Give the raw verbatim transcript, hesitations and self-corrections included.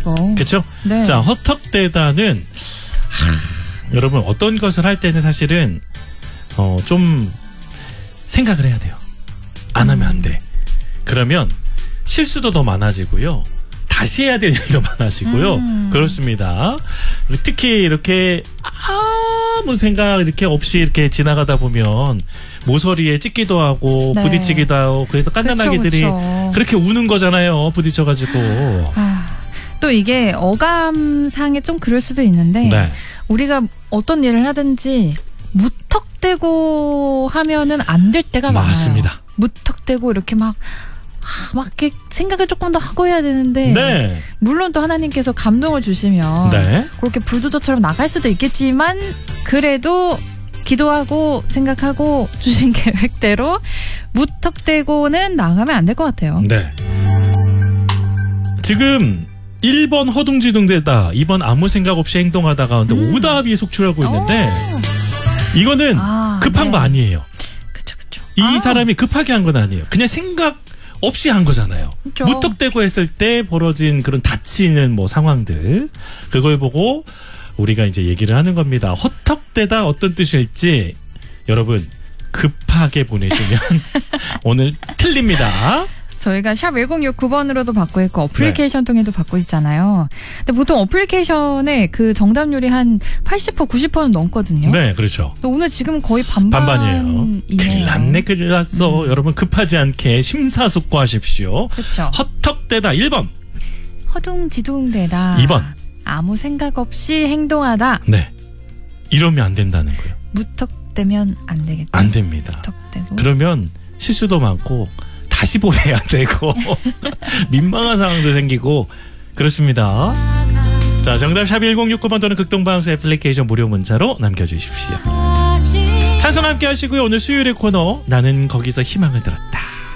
이거. 그렇죠? 네. 자, 헛턱대다는 하, 여러분 어떤 것을 할 때는 사실은 어, 좀 생각을 해야 돼요. 안 하면 안 돼. 그러면 실수도 더 많아지고요. 다시 해야 될 일도 많아지고요. 음. 그렇습니다. 특히 이렇게 아무 생각 이렇게 없이 이렇게 지나가다 보면 모서리에 찍기도 하고 네. 부딪히기도 하고 그래서 깐난아기들이 그쵸, 그쵸. 그렇게 우는 거잖아요. 부딪혀가지고. 아, 또 이게 어감상에 좀 그럴 수도 있는데 네. 우리가 어떤 일을 하든지 무턱대고 하면은 안 될 때가 많아요. 맞습니다. 무턱대고 이렇게 막 아, 막 이렇게 생각을 조금 더 하고 해야 되는데 네. 물론 또 하나님께서 감동을 주시면 네. 그렇게 불도저처럼 나갈 수도 있겠지만 그래도 기도하고 생각하고 주신 계획대로 무턱대고는 나가면 안 될 것 같아요. 네. 지금 일 번 허둥지둥대다, 이 번 아무 생각 없이 행동하다 가운데 음. 오답이 속출하고 있는데 오. 이거는 아, 급한 네. 거 아니에요. 그쵸 그쵸. 이 아, 사람이 급하게 한 건 아니에요. 그냥 생각 없이 한 거잖아요. 그쵸. 무턱대고 했을 때 벌어진 그런 다치는 뭐 상황들, 그걸 보고 우리가 이제 얘기를 하는 겁니다. 헛턱대다 어떤 뜻일지 여러분 급하게 보내시면 오늘 틀립니다. 저희가 샵 일공육구 번으로도 받고 있고 어플리케이션 네. 통해도 받고 있잖아요. 근데 보통 어플리케이션에 그 정답률이 한 팔십 퍼센트 구십 퍼센트는 넘거든요. 네, 그렇죠. 오늘 지금 거의 반반 반반이에요. 큰일 났네, 큰일 났어. 음. 여러분 급하지 않게 심사숙고하십시오. 그렇죠. 헛턱대다 일 번. 허둥지둥대다 이 번. 아무 생각 없이 행동하다. 네. 이러면 안 된다는 거예요. 무턱대면 안 되겠죠. 안 됩니다. 무턱대고. 그러면 실수도 많고 다시 보내야 되고 민망한 상황도 생기고 그렇습니다. 자, 정답 샵 일공육구 번 또는 극동방송 애플리케이션 무료 문자로 남겨주십시오. 찬송 함께 하시고요. 오늘 수요일의 코너 나는 거기서 희망을 들었다.